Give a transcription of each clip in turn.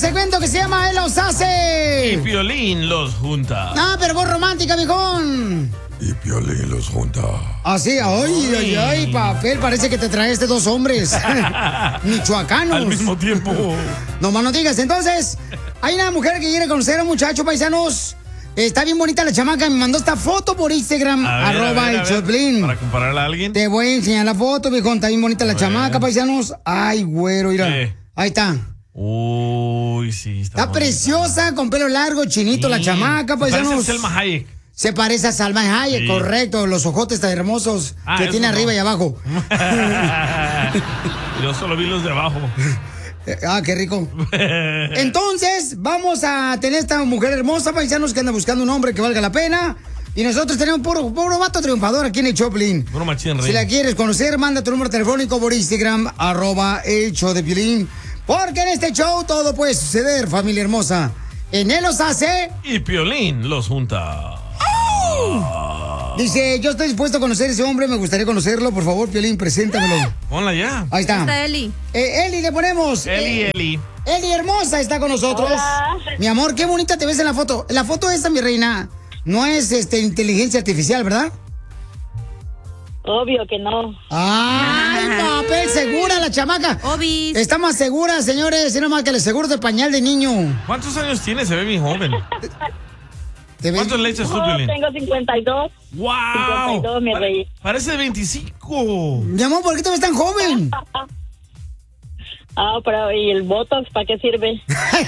segmento que se llama Él los hace. Y Piolín los junta. No, pero voz romántica, viejón. Y Piolín los junta. Así, ay, papel, parece que te traeste dos hombres. Michoacanos. Al mismo tiempo. No más no digas. Entonces, hay una mujer que quiere conocer a un muchacho, paisanos. Está bien bonita la chamaca, me mandó esta foto por Instagram, @el Choplin. Para compararla a alguien. Te voy a enseñar la foto, viejón. Está bien bonita la chamaca, paisanos. Ay, güero, mira. Ahí está. Uy, sí, está preciosa, con pelo largo, chinito la chamaca, paisanos. Se parece a Salma Hayek. Se parece a Salma Hayek, correcto. Los ojotes tan hermosos que tiene arriba y abajo. Yo solo vi los de abajo. Qué rico. Entonces, vamos a tener esta mujer hermosa, paisanos, que anda buscando un hombre que valga la pena. Y nosotros tenemos puro vato triunfador aquí en el Choplin. Puro machín, rey. Si la quieres conocer, manda tu número telefónico por Instagram, @el show de Piolín. Porque en este show todo puede suceder, familia hermosa. En Él los hace. Y Piolín los junta. Dice, yo estoy dispuesto a conocer a ese hombre, me gustaría conocerlo. Por favor, Piolín, preséntamelo. Ponla ya. Ahí está. Está Eli. Eli le ponemos. Eli. Eli hermosa está con nosotros. Hola. Mi amor, qué bonita te ves en la foto. La foto esta, mi reina, no es inteligencia artificial, ¿verdad? Obvio que no. Ay, papel, segura la chamaca. Obis. Está más segura, señores, no más que el seguro de pañal de niño. ¿Cuántos años tiene? Se ve bien joven. ¿Cuántos le echas tú, Piolín? Tengo 52. ¡Wow! 52, mi rey. Parece de 25. Mi amor, ¿por qué te ves tan joven? Pero ¿y el Botox para qué sirve?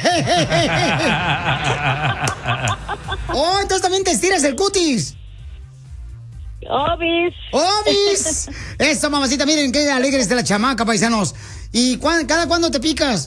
Oh, entonces también te estiras el cutis. ¡Obis! Eso, mamacita, miren qué alegre está la chamaca, paisanos. ¿Y cada cuándo te picas?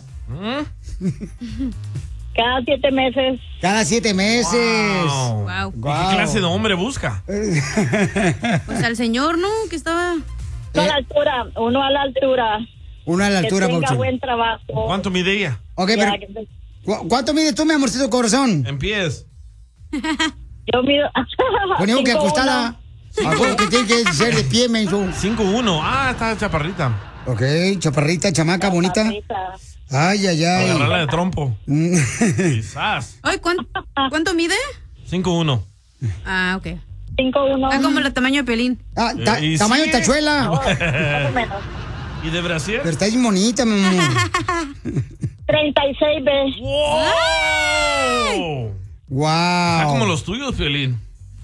Cada 7 meses. Cada 7 meses. Wow. ¿Y qué clase de hombre busca? Pues al señor, ¿no? Que estaba... A la altura, uno a la altura. Uno a la altura, que tenga Pauchón. buen trabajo. ¿Cuánto mide ella? Ok, pero ¿cuánto mides tú, mi amorcito corazón? En pies. Yo mido... Ponemos que 5'1". acostada. Acuérdate que tiene que ser de pie, menso. 5'1". Está chaparrita. Ok, chaparrita, chamaca, bonita. Ay. Agarrarla de trompo. Quizás. Ay, ¿cuánto mide? 5'1". Ah, ok. 5'1". Ah, como el tamaño de Pelín. Tamaño de tachuela. Más o menos. ¿Y de Brasil? Pero está bien bonita, mi amor. 36B. Wow. Está como los tuyos, Piolín.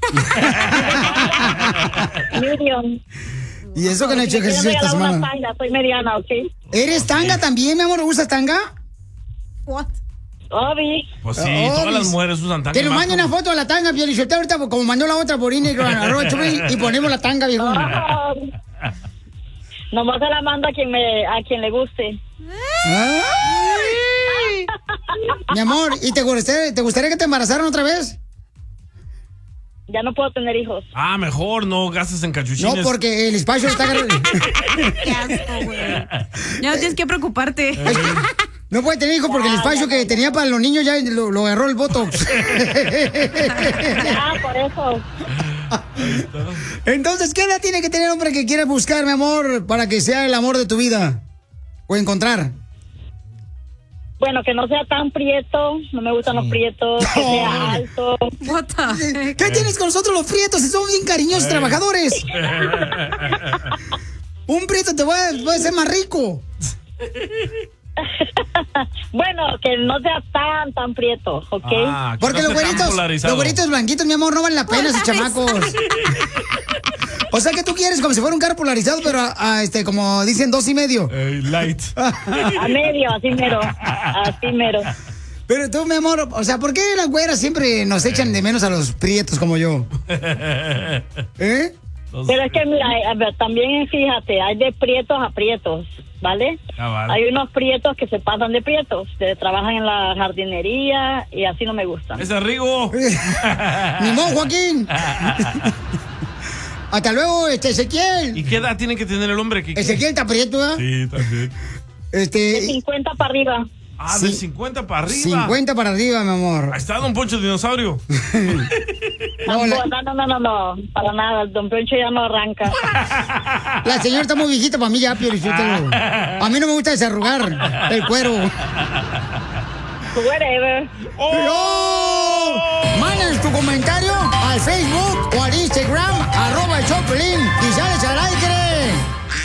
Medium. ¿Y eso que no he hecho ejercicio esta semana? Soy mediana, ¿ok? ¿Eres tanga también, mi amor? ¿Usas tanga? What? Obi. Pues sí, todas las mujeres usan tanga. Que nos mande una foto de la tanga, Piolichotelo, ahorita como mandó la otra por Instagram, y ponemos la tanga, viejo. Nomás se la mando a quien le guste. Mi amor, ¿y te gustaría que te embarazaran otra vez? Ya no puedo tener hijos. Mejor no gastes en cachuchines. No, porque el espacio está agarrando. Qué asco, güey. Ya no tienes que preocuparte. No puede tener hijos porque el espacio que tenía para los niños ya lo agarró el Botox. Por eso. Entonces, ¿qué edad tiene que tener el hombre que quiere buscar, mi amor, para que sea el amor de tu vida? O encontrar. Bueno, que no sea tan prieto. No me gustan los prietos. Que sea alto. ¿Qué tienes con nosotros los prietos? Si somos bien cariñosos trabajadores. Un prieto te va a hacer más rico. Bueno, que no sea tan prieto, ¿ok? Porque los güeritos blanquitos, mi amor, no valen la pena esos chamacos. O sea que tú quieres como si fuera un carro polarizado, pero como dicen 2.5. Light. A medio, así mero. Pero tú, mi amor, o sea, ¿por qué las güeras siempre nos echan de menos a los prietos como yo? Pero es que mira, también fíjate, hay de prietos a prietos, ¿vale? Vale. Hay unos prietos que se pasan de prietos, que trabajan en la jardinería y así no me gustan. ¡Es Rigo! ¡Ni modo, Joaquín! Hasta luego, Ezequiel. ¿Y qué edad tiene que tener el hombre? Ezequiel está prieto, ¿eh? Sí, también. De 50 para arriba. De 50 para arriba. 50 para arriba, mi amor. Ahí está Don Poncho Dinosaurio. No, para nada, Don Poncho ya no arranca. La señora está muy viejita para mí ya, Piolichotelo. A mí no me gusta desarrugar el cuero. Whatever. ¡Oh! Mándanos tu comentario al Facebook o al Instagram, @el show de Piolín, y sale